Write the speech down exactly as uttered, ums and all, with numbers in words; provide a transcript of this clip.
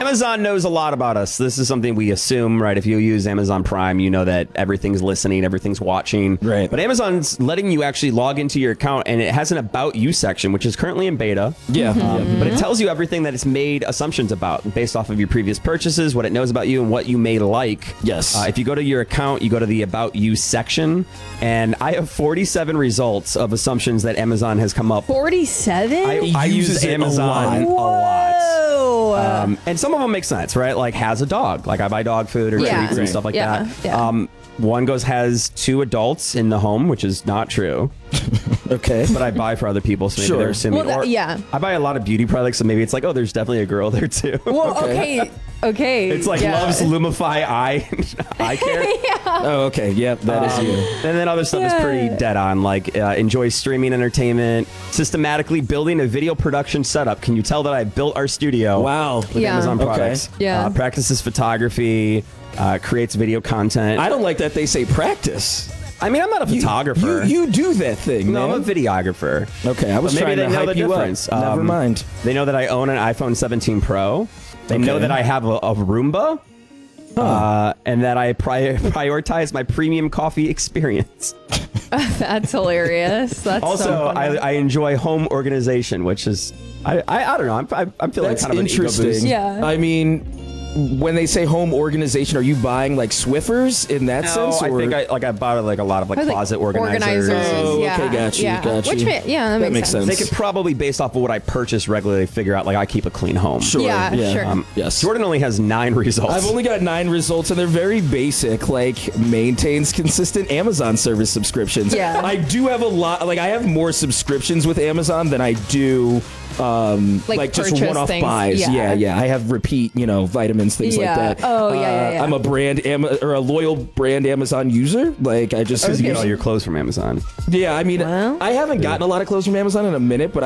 Amazon knows a lot about us. This is something we assume, right? If you use Amazon Prime, you know that everything's listening, everything's watching. Right. But Amazon's letting you actually log into your account, and it has an About You section, which is currently in beta. Yeah. Um, yeah. But it tells you everything that it's made assumptions about based off of your previous purchases, what it knows about you, and what you may like. Yes. Uh, if you go to your account, you go to the About You section, and I have forty-seven results of assumptions that Amazon has come up. forty-seven? I, He I uses use it a Amazon a lot. Whoa. Um, and some of them make sense, right? Like has a dog. Like I buy dog food or Yeah. treats and Right. stuff like Yeah, that. yeah. Um, one goes has two adults in the home, which is not true. Okay. But I buy for other people, so maybe Sure. they're assuming. Well, that- or yeah. I buy a lot of beauty products, so maybe it's like, oh, there's definitely a girl there too. Well, Okay. okay. Okay. It's like yeah. loves Lumify eye eye care. Oh, okay. Yep, that is Um, you. And then other stuff is Yeah. pretty dead on, like uh, enjoys streaming entertainment, systematically building a video production setup. Can you tell that I built our studio? Wow. With Yeah. Amazon Okay. products. Yeah. Uh, practices photography, uh, creates video content. I don't like that they say practice. I mean, I'm not a You- photographer. You, you do that thing, no, man. I'm a videographer. Okay, I was But maybe trying they to know hype the you difference. up. Never Um, mind. They know that I own an iPhone seventeen Pro. They Okay. know that I have a, a Roomba. Uh, and that I pri- prioritize my premium coffee experience. That's hilarious. That's Also, so I, funny. I enjoy home organization, which is I I, I don't know. I'm I, I'm feeling That's kind of an ego interesting. boost. Yeah. I mean, when they say home organization, are you buying like Swiffers in that No, sense? I or- think I like I bought like a lot of like Like closet organizers. Oh, yeah. okay, got you, yeah. got you. Which ma- yeah, that, That makes, makes sense. sense. They could probably, based off of what I purchase regularly, figure out like I keep a clean home. Sure. Yeah, sure. Um, Yes. Jordan only has nine results. I've only got nine results, and they're very basic. Like maintains consistent Amazon service subscriptions. Yeah. I do have a lot. Like I have more subscriptions with Amazon than I do. Um, Like like, just purchase one-off things. buys. Yeah. yeah, yeah. I have repeat, you know, vitamins, things Yeah. like that. Oh, yeah, yeah, Uh, yeah. I'm a brand Am- or a loyal brand Amazon user. Like I just because you get Okay. all your clothes from Amazon. yeah. I mean, Well. I haven't gotten a lot of clothes from Amazon in a minute, but